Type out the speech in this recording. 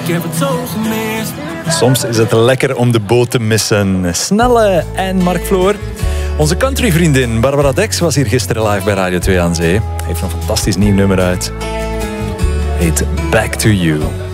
Ik heb het zo gemist. Soms is het lekker om de boot te missen. Snelle en Mark Floor. Onze countryvriendin Barbara Dex was hier gisteren live bij Radio 2 aan Zee. Heeft een fantastisch nieuw nummer uit. Heet Back to You.